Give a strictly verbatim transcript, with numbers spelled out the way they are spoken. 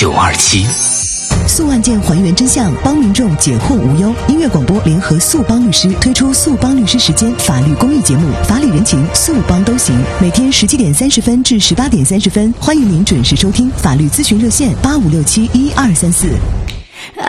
九二七。 诉案件还原真相，帮民众解惑无忧。音乐广播联合诉帮律师推出诉帮律师时间法律公益节目，法理人情，诉帮都行。每天十七点三十分至十八点三十分，欢迎您准时收听。法律咨询热线八五六七一二三四。